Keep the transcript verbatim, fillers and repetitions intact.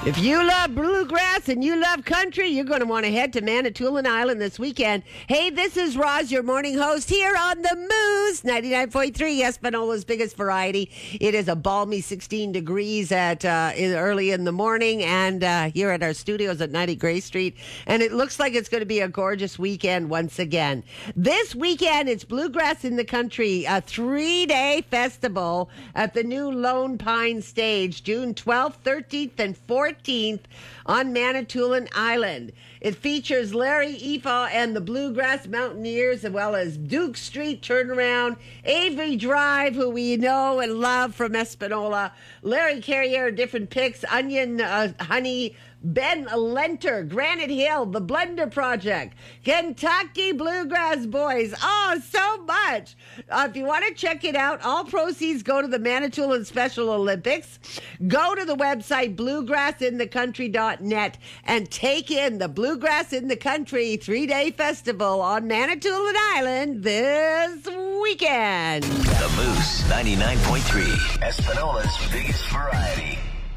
If you love bluegrass and you love country, you're going to want to head to Manitoulin Island this weekend. Hey, this is Roz, your morning host here on the Moose, ninety-nine point three, Espanola's biggest variety. It is a balmy sixteen degrees at uh, in, early in the morning, and uh, here at our studios at ninety Gray Street. And it looks like it's going to be a gorgeous weekend once again. This weekend, it's Bluegrass in the Country, a three-day festival at the new Lone Pine Stage, June twelfth, thirteenth, and fourteenth on Manitoulin Island. It features Larry Efa and the Bluegrass Mountaineers, as well as Duke Street Turnaround, Avery Drive, who we know and love from Espanola, Larry Carrier, Different Picks, Onion uh, Honey, Ben Lenter, Granite Hill, The Blender Project, Kentucky Bluegrass Boys. Oh, so much. Uh, if you want to check it out, all proceeds go to the Manitoulin Special Olympics. Go to the website bluegrass in the country dot net and take in the Bluegrass in the Country three-day festival on Manitoulin Island this weekend. The Moose ninety-nine point three, Espanola's biggest variety.